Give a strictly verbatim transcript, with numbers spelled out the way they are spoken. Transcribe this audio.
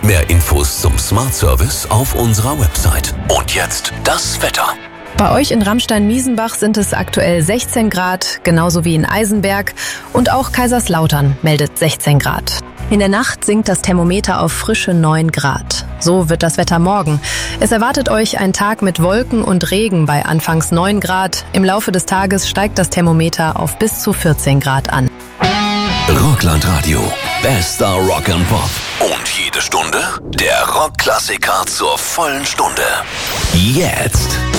Mehr Infos zum Smart Service auf unserer Website. Und jetzt das Wetter. Bei euch in Ramstein-Miesenbach sind es aktuell sechzehn Grad, genauso wie in Eisenberg. Und auch Kaiserslautern meldet sechzehn Grad. In der Nacht sinkt das Thermometer auf frische neun Grad. So wird das Wetter morgen. Es erwartet euch ein Tag mit Wolken und Regen bei anfangs neun Grad. Im Laufe des Tages steigt das Thermometer auf bis zu vierzehn Grad an. Rockland-Radio. Bester Rock and Pop. Und jede Stunde der Rockklassiker zur vollen Stunde. Jetzt.